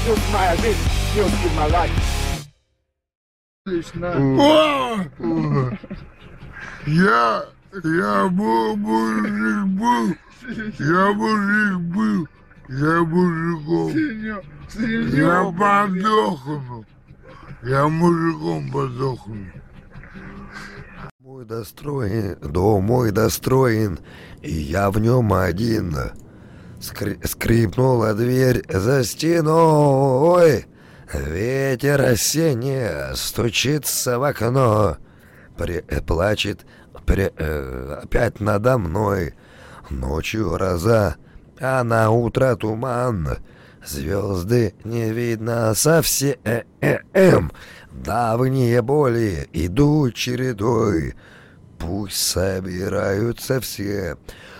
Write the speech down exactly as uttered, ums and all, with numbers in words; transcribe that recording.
Music my жизнь, music my life. Отлично. О! Я, я был мужик был, я мужик был, я мужиком, Сенё- я Сенё, подохну, я мужиком подохну. Мой достроен, дом мой достроен, и я в нем один. Скри- скрипнула дверь за стеной, ветер осенний стучится в окно, При- плачет при- э, опять надо мной. Ночью гроза, а на утро туман, звезды не видно совсем. Давние боли идут чередой, пусть собираются все,